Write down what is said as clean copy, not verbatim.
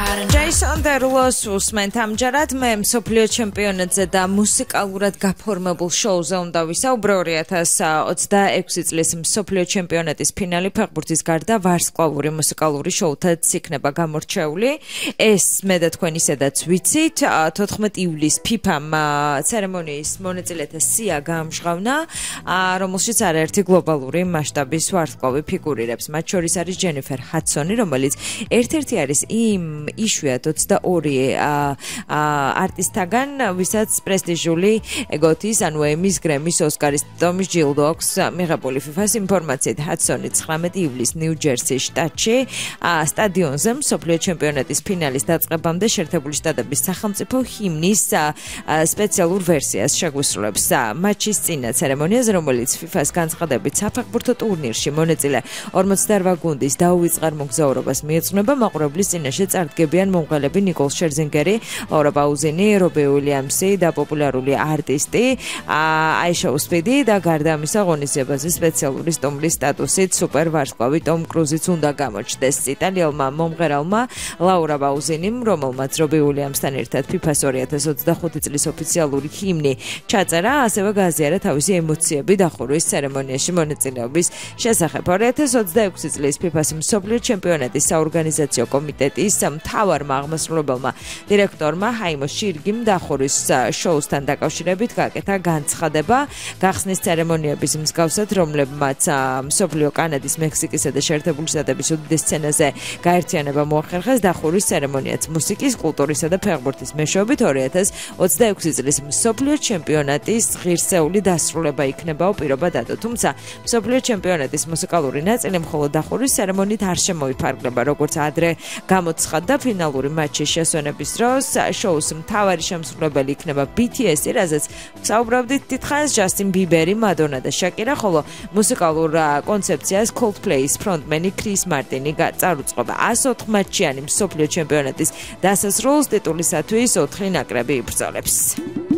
Jason Derulo's უსმენთ ამჯერად მე მსოფლიო ჩემპიონატზე და მუსიკალურად გაფორმებულ შოუზე უნდა ვისაუბრო 2026 წლის მსოფლიო ჩემპიონატის ფინალი ფეხბურთის გარდა ვარსკვლავური მუსიკალური შოუთაც იქნება გამორჩეული. ეს მე და თქვენ ისედაც ვიცით 14 ივლისს FIFA-მ ცერემონიის მონაწილეთა სია გაამჟღავნა, რომელშიც არაერთი გლობალური მასშტაბის ვარსკვლავი ფიგურირებს. მათ შორის არის ჯენიფერ ჰადსონი, რომელიც ერთ-ერთი არის იმ იშვიათ 22 არტისტაგან, ვისაც პრესტიჟული ეგოთის, ანუ ემის, გრემის, ოსკარის, ტომის ჯილდო აქვს მიღებული. FIFA-ს ინფორმაციით ჰადსონი 19 ივლისს ნიუ-ჯერსის შტატში სტადიონზე მსოფლიო ჩემპიონატის ფინალის დაწყებამდე შეერთებული შტატების სახელმწიფო ჰიმნის სპეციალურ ვერსიას შეგვისრულებს. მატჩის წინა ცერემონიაზე, რომელიც FIFA-ს განცხადებით საფეხბურთო ტურნირში მონაწილე 48 გუნდის დაუვიწყარ მოგზაურობას მიეძღვნება, მაყურებლის წინაშე წარდგებიან მომღერლები ნიკოლ შერზინგერი, ლაურა პაუზინი, რობი უილიამსი და პოპულარული არტისტი აიშა უსპიდი და გარდა ამისა ღონისძიებაზე სპეციალური სტუმრის სტატუსით სუპერ ვარსკვლავი ტომ კრუზიც უნდა გამოჩნდეს. იტალიელმა მომღერალმა ლაურა პაუზინიმ, რომელმაც რობი უილიამსთან ერთად FIFA-ს 2025 წლის ოფიციალური ჰიმნი ჩაწერა, ასევე გააზიარა თავისი ემოციები დახურვის ცერემონიაში მონაწილეობის შესახებ. 2026 წლის FIFA-ს მსოფლიო ჩემპიონატის საორგანიზაციო კომიტეტის მთავარმა აღმასრულებელმა დირექტორმა ჰაიმო შირგიმ დახურვის შოუსთან დაკავშირებით გაკეთა განცხადება გახსნის ცერემონიების მსგავსად, რომლებმაც მსოფლიო კანადის, მექსიკისა და შეერთებული შტატების უდიდეს სცენაზე გაერთიანება მოახერხეს. დახურვის ცერემონიაც მუსიკის, კულტურისა და ფეხბურთის მეშვეობით 2026 წლის მსოფლიო ჩემპიონატის ღირსეული დასრულება იქნებაო პირობა დადო. თუმცა მსოფლიო ჩემპიონატის მუსიკალური ნაწილი მხოლოდ დახურვის ცერემონიით არ შემოიფარგლება, როგორც ადრე გამოცხადდა ფინალური მატჩის შესვენების დროს. შოუს მთავარი შემსრულებელი იქნება BTS-ი, რაზეც საუბრობდით დიდხანს, ჯასტინ ბიბერი, მადონა და შაკირა, ხოლო მუსიკალურ კონცეფციას Coldplay-ის ფრონტმენი ქრის მარტინი წარუწყობა. 104 მატჩიანი მსოფლიო ჩემპიონატის დასასრულს ტიტულისათვის 4 ნაკრები იბრძოლებს.